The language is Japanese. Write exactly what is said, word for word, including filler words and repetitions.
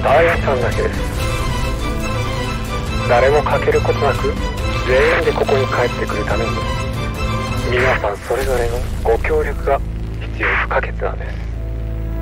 ダイヤさんだけです。誰も欠けることなく全員でここに帰ってくるために皆さんそれぞれのご協力が必要不可欠なんです。